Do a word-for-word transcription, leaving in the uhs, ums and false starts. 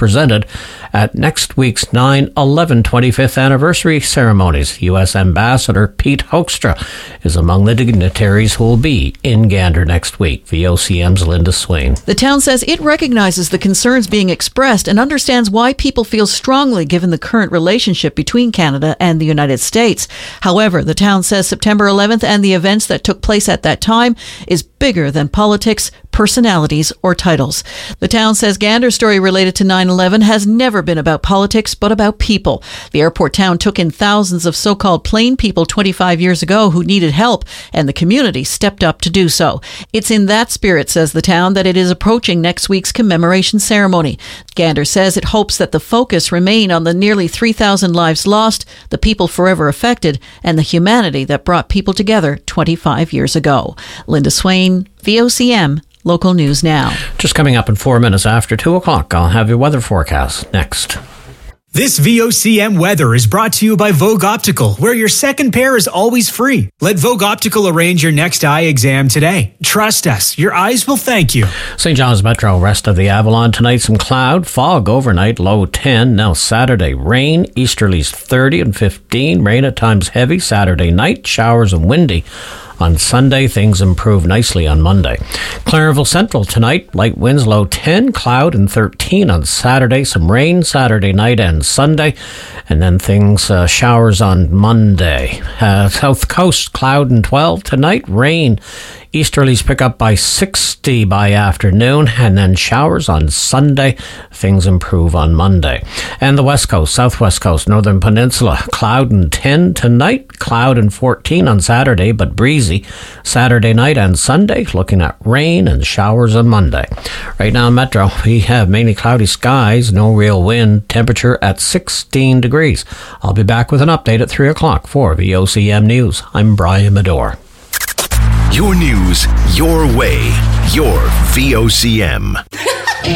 represented at next week's nine eleven twenty-fifth anniversary ceremonies. U S Ambassador Pete Hoekstra is among the dignitaries who will be in Gander next week. V O C M's Linda Swain. The town says it recognizes the concerns being expressed and understands why people feel strongly given the current relationship between Canada and the United States. However, the town says September eleventh and the events that took place at that time is bigger than politics, personalities, or titles. The town says Gander's story related to nine eleven has never been about politics, but about people. The airport town took in thousands of so-called plain people twenty-five years ago who needed help, and the community stepped up to do so. It's in that spirit, says the town, that it is approaching next week's commemoration ceremony. Gander says it hopes that the focus remain on the nearly three thousand lives lost, the people forever affected, and the humanity that brought people together twenty-five years ago. Linda Swain, V O C M, Local News Now. Just coming up in four minutes after two o'clock, I'll have your weather forecast next. This V O C M weather is brought to you by Vogue Optical, where your second pair is always free. Let Vogue Optical arrange your next eye exam today. Trust us, your eyes will thank you. Saint John's Metro, rest of the Avalon tonight, some cloud, fog overnight, low ten. Now Saturday, rain, easterlies thirty and fifteen, rain at times heavy. Saturday night, showers and windy. On Sunday, things improve nicely on Monday. Clarenville Central tonight, light winds, low ten, cloud and thirteen. On Saturday, some rain Saturday night and Sunday, and then things, uh, showers on Monday. Uh, South Coast, cloud and twelve tonight, rain. Easterlies pick up by sixty by afternoon, and then showers on Sunday. Things improve on Monday. And the West Coast, Southwest Coast, Northern Peninsula, cloud and ten tonight, cloud and fourteen on Saturday, but breezy. Saturday night and Sunday, looking at rain and showers on Monday. Right now in Metro, we have mainly cloudy skies, no real wind, temperature at sixteen degrees. I'll be back with an update at three o'clock for V O C M News. I'm Brian Medore. Your news, your way, your V O C M.